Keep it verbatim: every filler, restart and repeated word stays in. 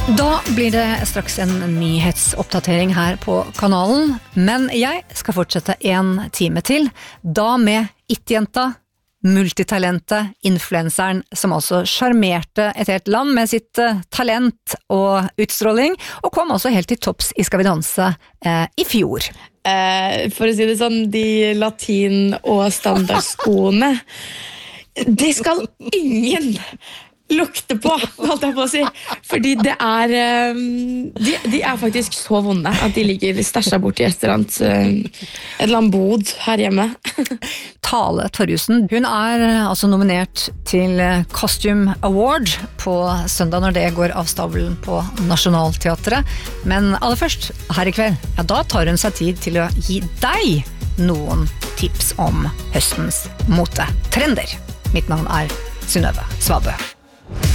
Da blir det straks en nyhetsoppdatering her på kanalen, men jeg skal fortsette en time til, da med it-jenta, multitalentet, influenseren som også charmerte et helt land med sitt talent og utstråling, og kom også helt til topps i Skal vi danse eh, i fjor. Eh, for å si det sånn, de latin- og standardskoene, det skal ingen lukte på, holdt jeg på å si, fordi det er de, de er faktisk så vonde at de ligger stasja bort i et eller annet et eller annet bod her hjemme. Tale Torjussen, hun er altså nominert til Costume Award på søndag når det går av stabelen på Nationaltheatret, men aller først, her i kveld, ja, da tar hun seg tid til å gi deg noen tips om høstens motetrender. Mitt navn er Synnøve Svabø.